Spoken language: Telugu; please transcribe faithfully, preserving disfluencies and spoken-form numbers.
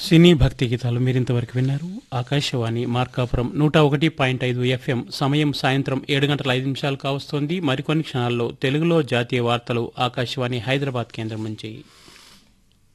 సినీ భక్తి గీతాలు మీరింతవరకు విన్నారు. ఆకాశవాణి మార్కాపురం నూట ఒకటి పాయింట్ ఐదు ఎఫ్ఎం. సమయం సాయంత్రం ఏడు గంటల ఐదు నిమిషాలు కావస్తోంది. మరికొన్ని క్షణాల్లో తెలుగులో జాతీయ వార్తలు ఆకాశవాణి హైదరాబాద్ కేంద్రం నుంచి.